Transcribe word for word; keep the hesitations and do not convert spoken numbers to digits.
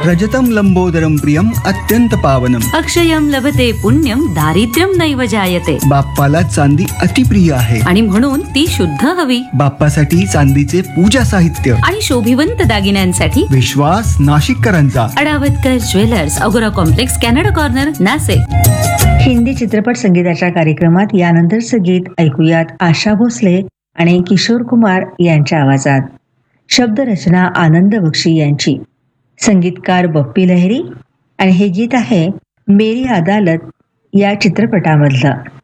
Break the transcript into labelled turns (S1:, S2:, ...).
S1: रजतम लंबोदरम प्रियम अत्यंत पावनम.
S2: अक्षयम लभते पुण्यम दारिद्र्यम नैव जायते.
S1: बाप्पाला चांदी अतिप्रिय आहे
S2: आणि म्हणून ती शुद्ध हवी.
S1: बाप्पासाठी चांदीचे पूजा साहित्य
S2: आणि शोभिवंत दागिन्यांसाठी
S1: विश्वास नाशिककरांचा.
S2: अडावतकर ज्वेलर्स, अगोरा complex, Canada corner, Nashik.
S3: Hindi चित्रपट संगीताच्या कार्यक्रमात यानंतरचं गीत ऐकूयात आशा भोसले आणि किशोर कुमार यांच्या आवाजात. शब्दरचना आनंद बक्षी यांची, संगीतकार बप्पी लहिरी, आणि हे गीत आहे मेरी अदालत या चित्रपटामधलं.